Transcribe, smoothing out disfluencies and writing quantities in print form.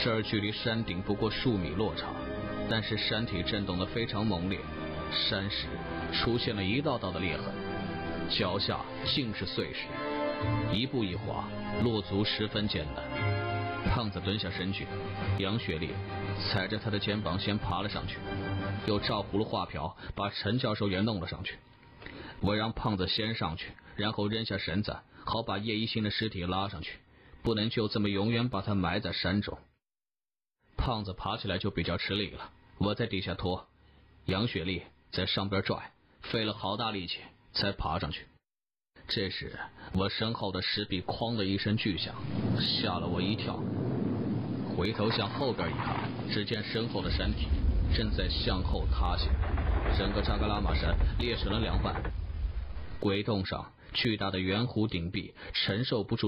这儿距离山顶不过数米落差，但是山体震动得非常猛烈，山石出现了一道道的裂痕，脚下尽是碎石，一步一滑，落足十分艰难。胖子蹲下身去，杨雪丽踩着他的肩膀先爬了上去，又照葫芦画瓢把陈教授也弄了上去。我让胖子先上去，然后扔下绳子，好把叶一新的尸体拉上去，不能就这么永远把他埋在山中。胖子爬起来就比较吃力了，我在底下拖，杨雪丽在上边拽，费了好大力气才爬上去。这时我身后的石壁哐的一声巨响，吓了我一跳，回头向后边一看，只见身后的山体正在向后塌陷，整个扎格拉玛山裂成了两半，鬼洞上巨大的圆弧顶壁承受不住